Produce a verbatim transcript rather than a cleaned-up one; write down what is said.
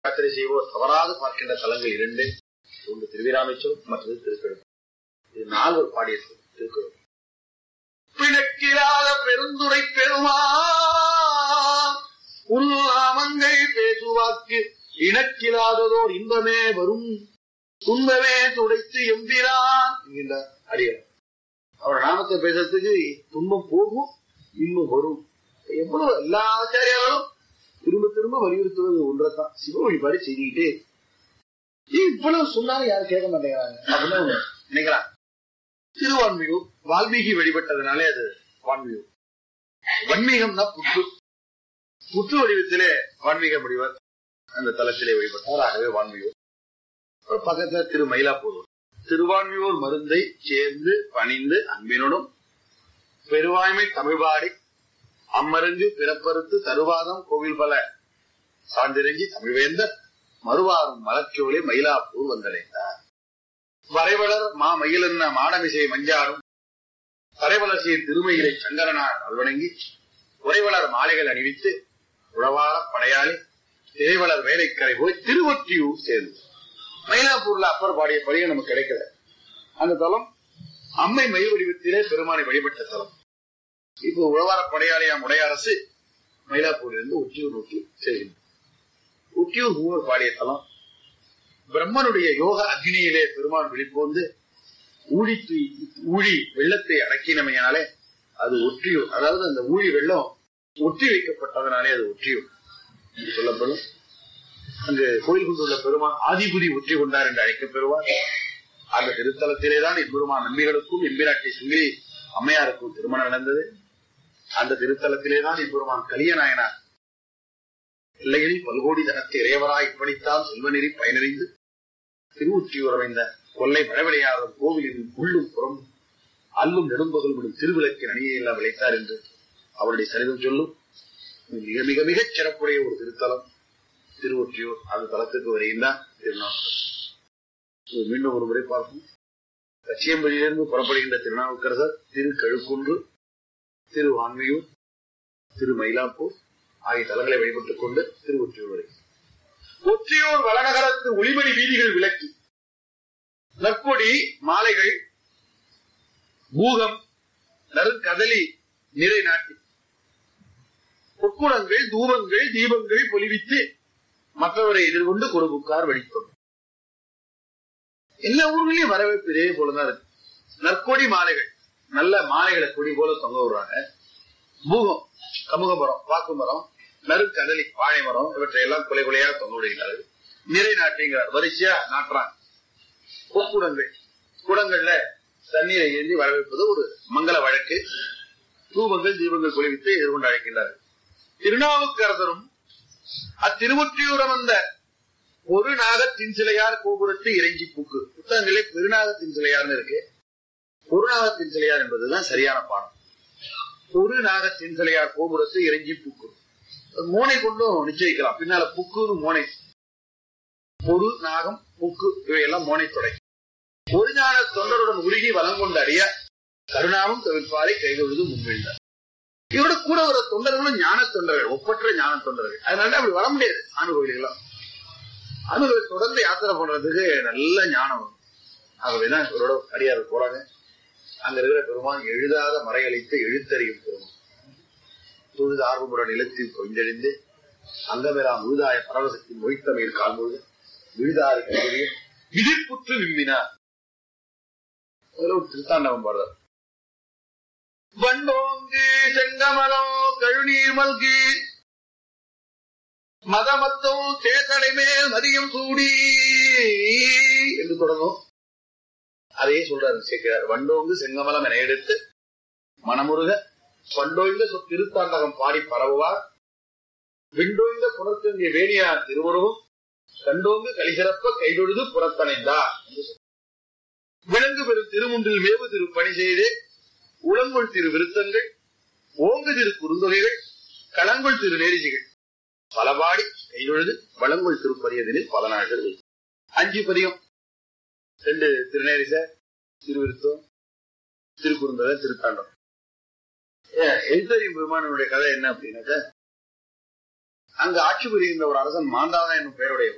யாத்திரை செய்வோர் தவறாது பார்க்கின்ற தலங்கள் இரண்டு. ஒன்று திருவிராமேச்சரம், மற்றது திருக்கழுக்கு. இது நால்வர் பாடிய திருக்குறள். பிணக்கிலாத பெருந்துரை பெருமா உள்நாமங்கள் பேசுவாக்கு இணக்கிலாததோர் இன்பமே வரும் துன்பமே துடைத்து எம்பிரான் என்கின்றார் அடியார். அவர் நாமத்தை பேசுறதுக்கு துன்பம் போகும், இன்பம் வரும். எவ்வளவு எல்லா ஆச்சாரியாலும் திரும்ப திரும்ப வலியுறுத்துவது ஒன்றைத்தான். சிவ வழிபாடு செய்திக்கிட்டே இவ்வளவு சொன்னாலும் யாரும் கேட்க மாட்டேங்கிறாங்க அப்படின்னு நினைக்கிறாங்க. திருவான்மியூர் வால்மீகி வழிபட்டதுனாலே அது வான்மியூர். வன்மீகம் தான் புற்று. புற்று வடிவத்திலே வான்மீக முடிவர் அந்த தலத்திலே வழிபட்டார். ஆகவே வான்மியூர். பக்கத்துல திரு மயிலாப்பூர். திருவான்மியூர் மருந்தை சேர்ந்து பணிந்து அன்பினுடன் பெருவாய்மை தமிழ்பாடி அம்மருங்கு பிறப்பறுத்து தருவாதம் கோவில் பல சான்றிறங்கி தமிழ்வேந்தர் மறுவாரும் மலர்ச்சோலை மயிலாப்பூர் வந்தடைந்தார். வரைவளர் மா மயிலென்ன மாடமிசை மஞ்சாரும் தரைவளர்ச்சியை திருமயிலை சங்கரனார் அல்வணங்கி உறைவளர் மாலைகள் அணிவித்து உழவார படையாளி திரைவளர் வேலைக்கரை போய் திருவொற்றியூர் சேர்ந்து மயிலாப்பூர்ல அப்பர் பாடிய பணியை நமக்கு கிடைக்கல. அந்த தலம் அம்மை மயில் வடிவத்திலே பெருமானை வழிபட்ட தலம். இப்போ உழவார படையாளியாம் உடைய அரசு மயிலாப்பூரிலிருந்து ஒற்றியூர் நோக்கி செல்கின்றது. ஒற்றியூர் மூவர் பாடிய தலம். பிரம்மனுடைய யோக அக்னியிலே பெருமான் வெளிப்போந்து ஊழி ஊழி வெள்ளத்தை அடக்கினமையாலே அது ஒற்றியூர். அதாவது அந்த ஊழி வெள்ளம் ஒற்றி வைக்கப்பட்டதனாலே அது ஒற்றியூர் என்று சொல்லப்படும். அங்கு கோயில் கொண்டுள்ள பெருமான் ஆதிபுதி ஒற்றி கொண்டார் என்று அழைக்கப்பெறுவார். அந்த திருத்தலத்திலேதான் எம்பெருமான் நம்பிகளுக்கும் எம்பிராட்டி சுங்கிலி அம்மையாருக்கும் திருமணம் நடந்தது. அந்த திருத்தலத்திலேதான் எம்பெருமான் கலியநாயனார் எல்லைகளில் பல்கோடி தனத்தை இறையவராய் இப்படித்தான் செல்வநெறி பயனறிந்து திருவொற்றியூர் அமைந்த கொல்லை மழவிளையாளர் கோவிலின் உள்ளும் புறம் அல்லும் நெடும்பகலும் திருவிளக்கின் அணியெல்லாம் விளைத்தார் என்று அவருடைய சரிதம் சொல்லும். மிக மிக மிகச் சிறப்புடைய ஒரு திருத்தலம் திருவொற்றியூர். அந்த தலத்துக்கு வருகின்றார் திருநாவுக்கரசர். மீண்டும் ஒரு முறை பார்ப்போம். கச்சியம்பதியிலிருந்து புறப்படுகின்ற திருநாவுக்கரசர் திரு கழுக்குன்று, திரு வான்மியூர், திரு மயிலாப்பூர் ஆகிய தலங்களை வழிபட்டுக் கொண்டு திருவொற்றியூர் வரை. ஒற்றியூர் வளநகரத்து ஒளிமணி வீதிகள் விளக்கி நற்கொடி மாலைகள் பூகம் நறுங்கதலி நிறை நாட்டி பொற்குடங்கள் தூபங்கள் தீபங்கள் பொலிவித்து மற்றவரை எதிர்கொண்டு கொடுப்புக்கார் வழித்தோம். எல்லா ஊர்களிலும் வரவேற்பு இதே போலதான் இருக்கு. நற்கொடி மாலைகள் நல்ல மாலைகளை கொடி போல தொங்க விடுறாங்க. பூகம் கமுக மரம், பாக்கு மரம், நறுக்கதலி வாழை மரம் இவற்றை எல்லாம் கொலை கொலையாக தொங்க விடுகிறார்கள். நிறை நாட்டுங்கிறார், வரிசையா நாட்டுறாங்க. பொற்குடங்கள் குடங்கள்ல தண்ணீரை ஏந்தி வரவேற்பது ஒரு மங்கள வழக்கு. தூபங்கள் தீபங்கள் பொலிவித்து எதிர்கொண்டு அழைக்கின்றார்கள். திருநாவுக்கரசரும் அத்திருவொற்றியூர் வந்த ஒரு நாகத்தின் சிலையார் கோபுரத்து இறைஞ்சி பூக்கு. புத்தகங்களே பெருநாகத்தின் சிலையார்னு இருக்கு. ஒரு நாகத்தின் சிலையார் என்பதுதான் சரியான பாடம். ஒரு நாகத்தின் சிலையார் கோபுரத்து இறைஞ்சி பூக்கு. மோனை கொண்டும் நிச்சயிக்கலாம். பின்னால புக்குன்னு மோனை, ஒரு நாகம் புக்கு இவையெல்லாம் மோனை தொடை. ஒரு ஞான தொண்டருடன் உருகி வளங்கொண்ட அடிய கருணாவும் தவிர்ப்பாரை கைதொழுது முன்வீழ்ந்தார். இவரோட கூட வர தொண்டர்களும் ஞான தொண்டர்கள், ஒப்பற்ற ஞான தொண்டர்கள். அதனால அப்படி வர முடியாது. அனுபவிகளெல்லாம் அனுபவி தொடர்ந்து யாத்திரை பண்றதுக்கு நல்ல ஞானம் வரும். ஆகவேதான் இவரோட அடியார் போறாங்க. அங்க இருக்கிற பெருமான் எழுதாத மறையளித்து எழுத்தறியும் பெருமான் தொழுது ஆர்வமுற நிலத்தில் கொஞ்செழிந்து அங்கமெல்லாம் முழுதாய பரவசத்தின் மொழித்தமையில் காண்பொழுது விழுதாறு கைகளில் விதிப்புற்று விம்பினார். திருத்தாண்டவம் பாடுறார். வண்டோங்கு செங்கமலோ கழுநீர் மல்கி மதமத்தோ தேசடை மேல் மதியம் சூடி என்று தொடங்கும். அதையே சொல்றாரு சேர்க்கிறார். வண்டோங்கு செங்கமலம் என எடுத்து மனமுருக பண்டோய்ந்த திருத்தாண்டகம் பாடி பரவுவார். விண்டோய்ந்த புறத்தங்கிய வேணியார் திருவுருவும் கண்டோங்கு கலிசிறப்ப கைதொழுது புறத்தணைந்தார். விலங்கு பெறும் திருமுன்றில் மேவு திரு பணி செய்து உளங்குள் திரு விருத்தங்கள் ஓங்கு திரு குறுந்தொகைகள் களங்குள் திரு நேரிசிகள் பலபாடி கைதொழுது வளங்குள் திருப்பதியதில் பல நாள்கள் அஞ்சு பதியம். ரெண்டு திருநேரிச, திருவிருத்தம், திருக்குறுந்தொகை, திருத்தாண்டம். எழுத்தறியும் பெருமானுடைய கதை என்ன அப்படின்னாக்க, அங்கு ஆட்சி புரிகின்ற ஒரு அரசன் மாந்தாதன் என்னும் பெயருடைய